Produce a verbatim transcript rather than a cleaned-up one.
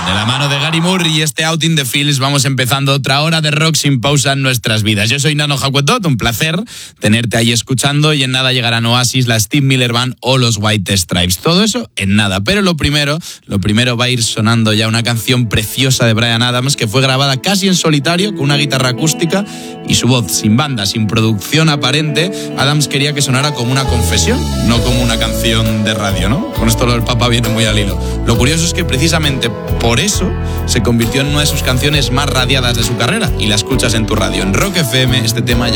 De la mano de Gary Moore y este Out in the Fields vamos empezando otra hora de rock sin pausa en nuestras vidas. Yo soy Nano Hakuetot, un placer tenerte ahí escuchando y en nada llegarán Oasis, la Steve Miller Band o los White Stripes. Todo eso en nada, pero lo primero, lo primero va a ir sonando ya una canción preciosa de Bryan Adams que fue grabada casi en solitario con una guitarra acústica y su voz sin banda, sin producción aparente. Adams quería que sonara como una confesión, no como una canción de radio, ¿no? Con esto lo del Papa viene muy al hilo. Lo curioso es que precisamente por eso se convirtió en una de sus canciones más radiadas de su carrera y la escuchas en tu radio. En Rock F M, este tema ya